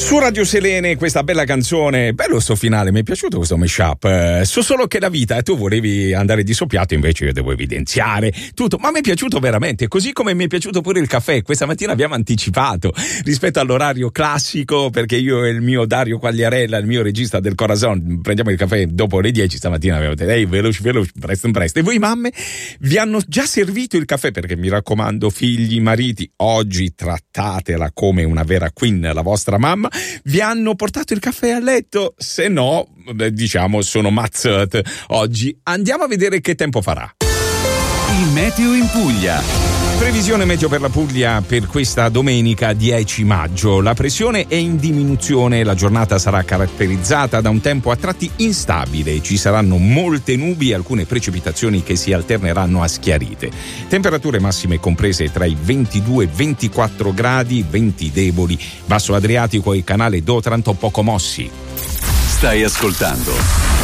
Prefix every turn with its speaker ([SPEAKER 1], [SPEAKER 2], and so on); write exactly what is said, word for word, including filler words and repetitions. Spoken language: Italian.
[SPEAKER 1] Su Radio Selene questa bella canzone, bello sto finale, mi è piaciuto questo mashup. Eh, so solo che la vita, e tu volevi andare di soppiatto, invece io devo evidenziare tutto, ma mi è piaciuto veramente, così come mi è piaciuto pure il caffè. Questa mattina abbiamo anticipato rispetto all'orario classico, perché io e il mio Dario Quagliarella, il mio regista del Corazon, prendiamo il caffè dopo le dieci. Stamattina abbiamo detto, ehi, veloci, veloci, presto, presto. E voi mamme vi hanno già servito il caffè, perché mi raccomando, figli, mariti, oggi trattatela come una vera queen, la vostra mamma. Vi hanno portato il caffè a letto? Se no, diciamo, sono mazzate oggi. Andiamo a vedere che tempo farà.
[SPEAKER 2] Il meteo in Puglia.
[SPEAKER 1] Previsione meteo per la Puglia per questa domenica dieci maggio. La pressione è in diminuzione, la giornata sarà caratterizzata da un tempo a tratti instabile, ci saranno molte nubi e alcune precipitazioni che si alterneranno a schiarite. Temperature massime comprese tra i ventidue e ventiquattro gradi, venti deboli, basso Adriatico e canale d'Otranto poco mossi.
[SPEAKER 2] Stai ascoltando